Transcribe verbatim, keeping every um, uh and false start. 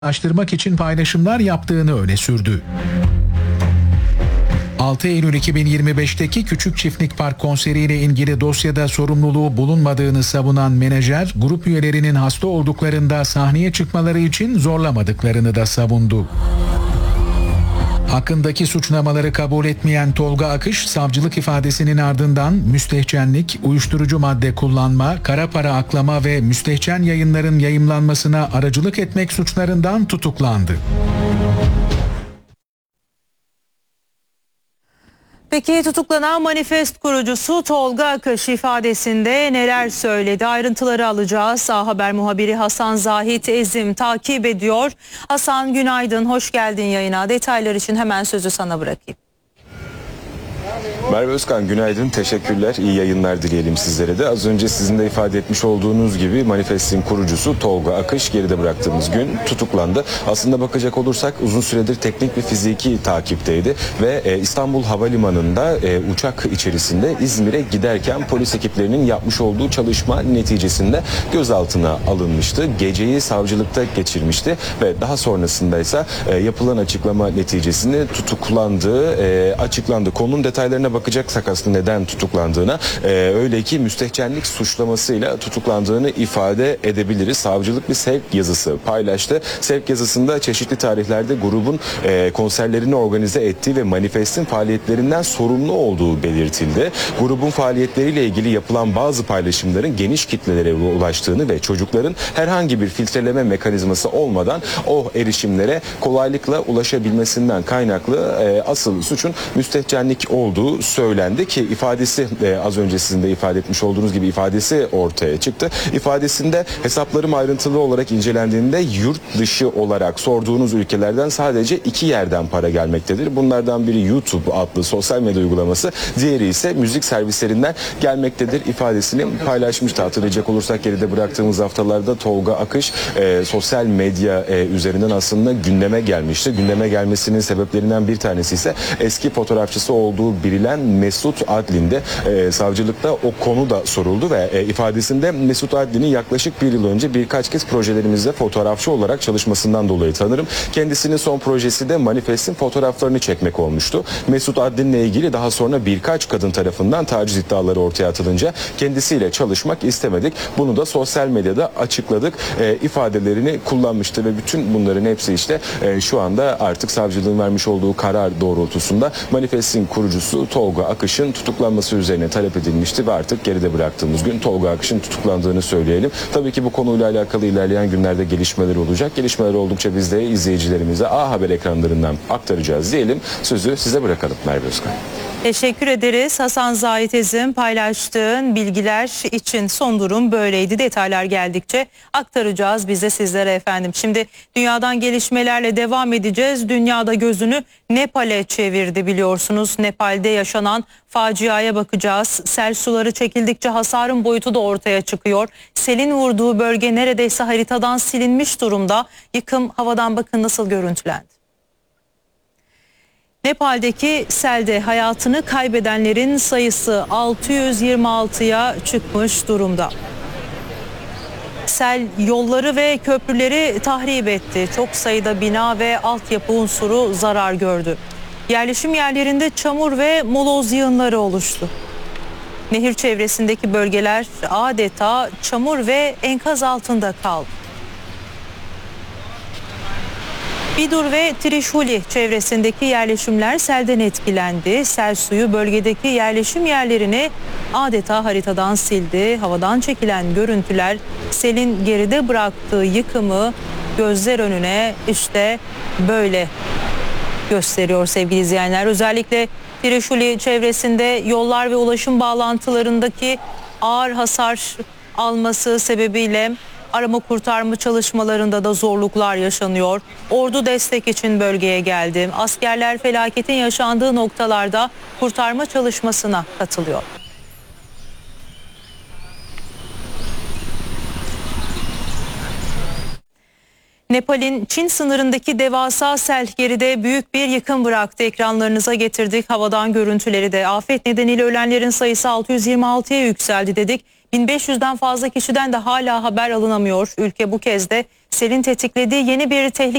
Araştırmak için paylaşımlar yaptığını öne sürdü. altı Eylül iki bin yirmi beş'teki Küçük Çiftlik Park konseriyle ilgili dosyada sorumluluğu bulunmadığını savunan menajer, grup üyelerinin hasta olduklarında sahneye çıkmaları için zorlamadıklarını da savundu. Hakkındaki suçlamaları kabul etmeyen Tolga Akış, savcılık ifadesinin ardından müstehcenlik, uyuşturucu madde kullanma, kara para aklama ve müstehcen yayınların yayımlanmasına aracılık etmek suçlarından tutuklandı. Peki tutuklanan Manifest kurucusu Tolga Akış ifadesinde neler söyledi? Ayrıntıları alacağız. A Haber muhabiri Hasan Zahit Ezim takip ediyor. Hasan günaydın, hoş geldin yayına. Detaylar için hemen sözü sana bırakayım. Merve Özkan günaydın, teşekkürler, iyi yayınlar dileyelim sizlere de. Az önce sizin de ifade etmiş olduğunuz gibi Manifest'in kurucusu Tolga Akış geride bıraktığımız gün tutuklandı. Aslında bakacak olursak uzun süredir teknik ve fiziki takipteydi ve e, İstanbul Havalimanı'nda e, uçak içerisinde İzmir'e giderken polis ekiplerinin yapmış olduğu çalışma neticesinde gözaltına alınmıştı. Geceyi savcılıkta geçirmişti ve daha sonrasında ise e, yapılan açıklama neticesinde tutuklandığı e, açıklandı. Konunun detaylarına bakacaksak aslında neden tutuklandığına, e, öyle ki müstehcenlik suçlamasıyla tutuklandığını ifade edebiliriz. Savcılık bir sevk yazısı paylaştı. Sevk yazısında çeşitli tarihlerde grubun e, konserlerini organize ettiği ve Manifest'in faaliyetlerinden sorumlu olduğu belirtildi. Grubun faaliyetleriyle ilgili yapılan bazı paylaşımların geniş kitlelere ulaştığını ve çocukların herhangi bir filtreleme mekanizması olmadan o erişimlere kolaylıkla ulaşabilmesinden kaynaklı e, asıl suçun müstehcenlik olduğu söylendi ki ifadesi e, az önce sizin de ifade etmiş olduğunuz gibi ifadesi ortaya çıktı. İfadesinde hesaplarım ayrıntılı olarak incelendiğinde yurt dışı olarak sorduğunuz ülkelerden sadece iki yerden para gelmektedir. Bunlardan biri YouTube adlı sosyal medya uygulaması, diğeri ise müzik servislerinden gelmektedir ifadesini paylaşmıştı. Hatırlayacak olursak geride bıraktığımız haftalarda Tolga Akış e, sosyal medya e, üzerinden aslında gündeme gelmişti. Gündeme gelmesinin sebeplerinden bir tanesi ise eski fotoğrafçısı olduğu bilinen Mesut Adlin'de e, savcılıkta o konu da soruldu ve e, ifadesinde Mesut Adlin'in yaklaşık bir yıl önce birkaç kez projelerimizde fotoğrafçı olarak çalışmasından dolayı tanırım. Kendisinin son projesi de Manifest'in fotoğraflarını çekmek olmuştu. Mesut Adlin'le ilgili daha sonra birkaç kadın tarafından taciz iddiaları ortaya atılınca kendisiyle çalışmak istemedik. Bunu da sosyal medyada açıkladık e, ifadelerini kullanmıştı ve bütün bunların hepsi işte e, şu anda artık savcılığın vermiş olduğu karar doğrultusunda Manifest'in kurucusu Tolga Akış'ın tutuklanması üzerine talep edilmişti ve artık geride bıraktığımız gün Tolga Akış'ın tutuklandığını söyleyelim. Tabii ki bu konuyla alakalı ilerleyen günlerde gelişmeler olacak. Gelişmeler oldukça biz de izleyicilerimize A Haber ekranlarından aktaracağız diyelim. Sözü size bırakalım Merve Özkan. Teşekkür ederiz Hasan Zahit Ezim, paylaştığın bilgiler için. Son durum böyleydi. Detaylar geldikçe aktaracağız biz de sizlere efendim. Şimdi dünyadan gelişmelerle devam edeceğiz. Dünyada gözünü Nepal'e çevirdi biliyorsunuz. Nepal'de yaşanan faciaya bakacağız. Sel suları çekildikçe hasarın boyutu da ortaya çıkıyor. Selin vurduğu bölge neredeyse haritadan silinmiş durumda. Yıkım havadan bakın nasıl görüntülendi. Nepal'deki selde hayatını kaybedenlerin sayısı altı yüz yirmi altıya çıkmış durumda. Sel yolları ve köprüleri tahrip etti. Çok sayıda bina ve altyapı unsuru zarar gördü. Yerleşim yerlerinde çamur ve moloz yığınları oluştu. Nehir çevresindeki bölgeler adeta çamur ve enkaz altında kaldı. Bidur ve Trishuli çevresindeki yerleşimler selden etkilendi. Sel suyu bölgedeki yerleşim yerlerini adeta haritadan sildi. Havadan çekilen görüntüler selin geride bıraktığı yıkımı gözler önüne işte böyle gösteriyor sevgili izleyenler. Özellikle Trishuli çevresinde yollar ve ulaşım bağlantılarındaki ağır hasar alması sebebiyle arama kurtarma çalışmalarında da zorluklar yaşanıyor. Ordu destek için bölgeye geldi. Askerler felaketin yaşandığı noktalarda kurtarma çalışmasına katılıyor. Nepal'in Çin sınırındaki devasa sel geride büyük bir yıkım bıraktı. Ekranlarınıza getirdik havadan görüntüleri de. Afet nedeniyle ölenlerin sayısı altı yüz yirmi altıya yükseldi dedik. bin beş yüzden fazla kişiden de hala haber alınamıyor. Ülke bu kez de Selin tetiklediği yeni bir tehlike